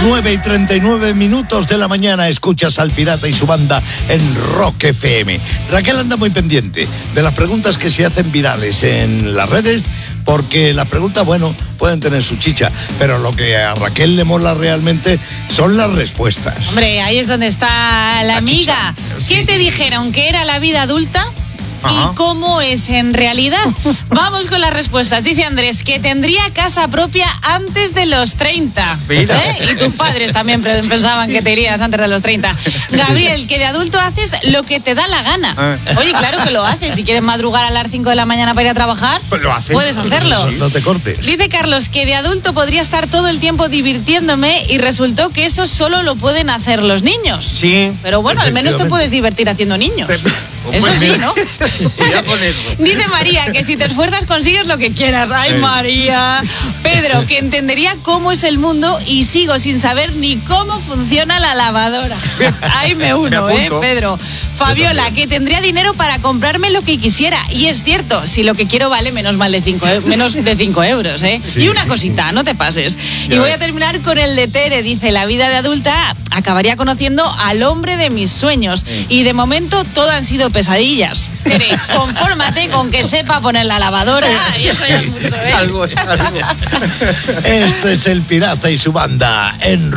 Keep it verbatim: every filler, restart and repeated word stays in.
nueve y treinta y nueve minutos de la mañana escuchas al Pirata y su banda en Rock F M. Raquel anda muy pendiente de las preguntas que se hacen virales en las redes, porque las preguntas, bueno, pueden tener su chicha, pero lo que a Raquel le mola realmente son las respuestas. Hombre, ahí es donde está la, la amiga. Sí. ¿Qué te dijeron que era la vida adulta? Ajá. ¿Y cómo es en realidad? Vamos con las respuestas. Dice Andrés que tendría casa propia antes de los treinta. ¿Eh? Y tus padres también pensaban que te irías antes de los treinta. Gabriel, que de adulto haces lo que te da la gana. Oye, claro que lo haces. Si quieres madrugar a las cinco de la mañana para ir a trabajar, pues lo haces. Puedes hacerlo. No te cortes. Dice Carlos que de adulto podría estar todo el tiempo divirtiéndome y resultó que eso solo lo pueden hacer los niños. Sí. Pero bueno, al menos te puedes divertir haciendo niños. Eso sí, ¿no? Dice María que si te esfuerzas consigues lo que quieras. Ay, María. Pedro, que entendería cómo es el mundo y sigo sin saber ni cómo funciona la lavadora. Ahí me uno, ¿eh, Pedro? Fabiola, que tendría dinero para comprarme lo que quisiera. Y es cierto, si lo que quiero vale menos mal de cinco, menos de cinco euros, ¿eh? Sí. Y una cosita, no te pases. Ya y voy a terminar con el de Tere. Dice, la vida de adulta acabaría conociendo al hombre de mis sueños. Sí. Y de momento todo han sido pesadillas. Tere, confórmate con que sepa poner la lavadora. Y eso ya es mucho, ¿eh? Algo es algo. Este es el Pirata y su banda en